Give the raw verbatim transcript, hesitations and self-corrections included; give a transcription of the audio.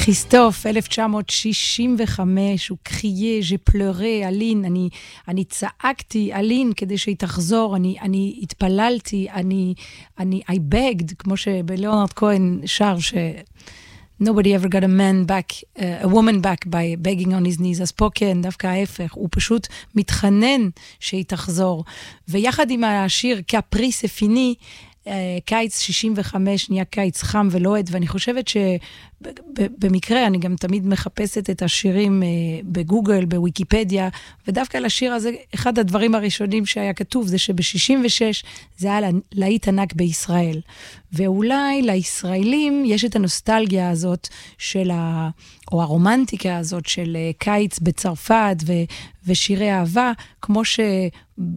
כריסטוף, אלף תשע מאות שישים וחמש, הוא קרייה, ז'פלרה, אלין, אני, אני צעקתי, אלין, כדי שהיא תחזור, אני, אני התפללתי, אני, אני, I begged, כמו שבליאונרד כהן שר, ש... Nobody ever got a man back, uh, a woman back by begging on his knees. אז פה כן, דווקא ההפך. הוא פשוט מתחנן שהיא תחזור. ויחד עם השיר קפריס אפיני, קיץ שישים וחמש נהיה קיץ חם ולוהד, ואני חושבת שבמקרה אני גם תמיד מחפשת את השירים בגוגל, בוויקיפדיה, ודווקא לשיר הזה, אחד הדברים הראשונים שהיה כתוב, זה שב-שישים ושש זה היה להיט ענק בישראל. ואולי לישראלים יש את הנוסטלגיה הזאת של ה... או הרומנטיקה הזאת של קיץ בצרפת ו... ושירי אהבה, כמו ש...